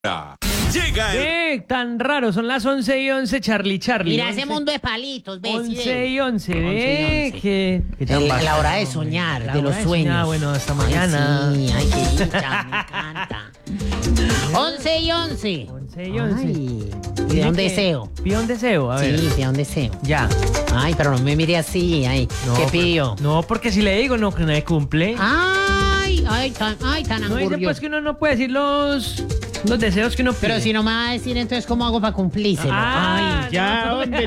Llega tan raro, son las 11:11, Charlie. Mira 11, ese mundo de palitos, ¿ves? 11:11, ¿qué tan bajo? La hora de soñar, La de hora los de sueños. soñar, bueno, hasta mañana. Ay, qué dicha, me encanta. 11:11. 11:11. Ay, pide un deseo. Pide un deseo, a ver. Sí, pide un deseo. Ya. Ay, pero no me mire así, ay. No, ¿Qué pero- pidió? No, porque si le digo, no, que nadie cumple. Ay, tan No dice angurrioso. pues que uno no puede decir los deseos que uno pide. Pero si no me va a decir, entonces, ¿cómo hago para cumplírselo? Ah, Ay, Ya, no. hombre.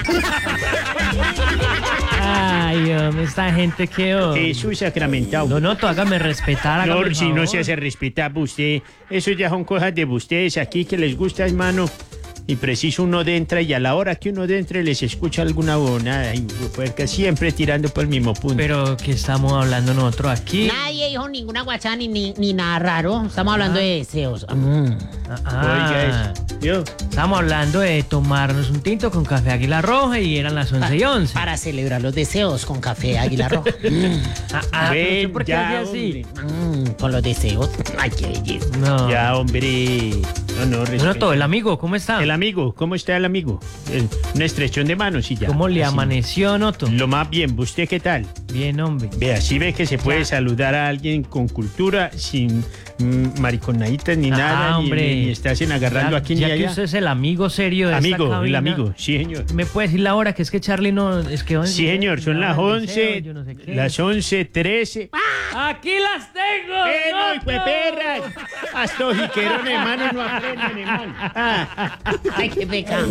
Ay, hombre, esta gente que... Jesús sacramentado. No, tú hágame respetar, hágame No, el si no favor. se hace respetar usted, eso ya son cosas de ustedes aquí que les gusta, hermano. Y preciso uno entra y a la hora que uno entre les escucha alguna bonada y puerca, siempre tirando por el mismo punto. Pero que estamos hablando nosotros aquí. nadie dijo ninguna guachada ni nada raro. Estamos hablando de deseos. Oiga eso. Yo, Estamos hablando de tomarnos un tinto con café Águila Roja y eran las 11:11. Para celebrar los deseos con café Águila Roja. Pero ven, ¿usted por qué ya, hace así? Con los deseos. Ay, qué belleza. No. ya, hombre. No, Bueno, respeto. todo, el amigo, ¿cómo está? El amigo, ¿cómo está el amigo? Una estrechón de manos y ya. ¿Cómo le Así. amaneció, Noto? Lo más bien, ¿usted qué tal? Bien, hombre. Vea, sí ve que se puede Ya. saludar a alguien con cultura, sin mariconaditas ni nada, hombre. ni estás agarrando Ya- aquí ni ya que allá. usted es el amigo serio de esta Amigo, el cabina, amigo, sí señor. ¿me puede decir la hora? Que es que Charlie no... Es que Sí señor, son las 11, yo no sé qué. las 11:13. ¡Aquí las tengo! ¡No, Noto! perras! Hasta jiquerón, hermano, no aprenden, hermano. Ah, Ay, qué pecado.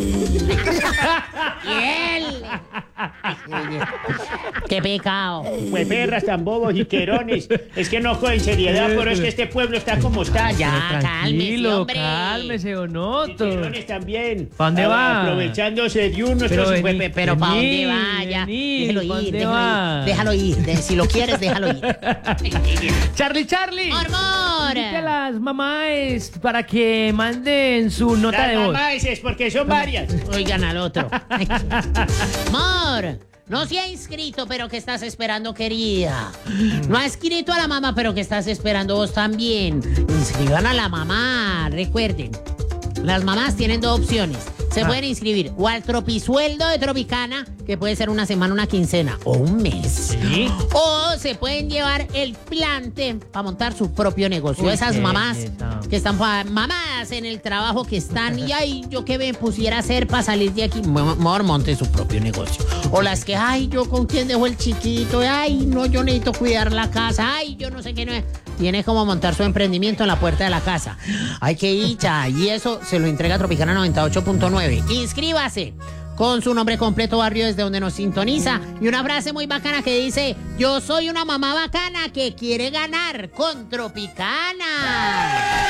Y él. Ay, qué belleza. Qué pecado. perras tan bobos, jiquerones. Es que no cogen seriedad, pero es que este pueblo está como está. Ya, cálmese, Tranquilo, hombre. cálmese, o Noto. Jiquerones también. ¿Pa' dónde va? Aprovechándose de unos. Pero otros, vení. Pero ¿para dónde Vení, vaya? vení, Déjalo ¿pa' ir, dónde va? déjalo ir. Si lo quieres, déjalo ir. Charlie. ¡Amor! Invite a las mamás para que manden su nota de Las voz. mamás es porque son varias. Oigan al otro. Amor, no se ha inscrito, pero ¿qué estás esperando, querida? No ha escrito a la mamá, pero ¿qué estás esperando vos también? Inscriban a la mamá, recuerden. Las mamás tienen dos opciones. Se pueden inscribir o al tropisueldo de Tropicana, que puede ser una semana, una quincena o un mes. Sí. O se pueden llevar el plante para montar su propio negocio. Uy, Esas qué mamás belleza. que están mamás en el trabajo que están y ay, yo qué me pusiera a hacer para salir de aquí. Mejor monte su propio negocio. O las que, ay, yo con quién dejo el chiquito, ay, no, yo necesito cuidar la casa, ay, yo no sé qué no es. Tiene como montar su emprendimiento en la puerta de la casa. Ay, qué dicha. Y eso se lo entrega Tropicana 98.9. Inscríbase con su nombre completo, barrio desde donde nos sintoniza y una frase muy bacana que dice: yo soy una mamá bacana que quiere ganar con Tropicana.